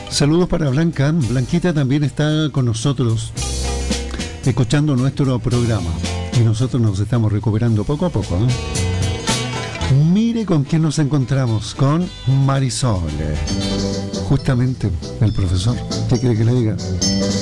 Saludos para Blanca. Blanquita también está con nosotros, escuchando nuestro programa. Y nosotros nos estamos recuperando poco a poco, ¿eh? Mire con quién nos encontramos, con Marisol. Justamente, el profesor. ¿Qué quiere que le diga?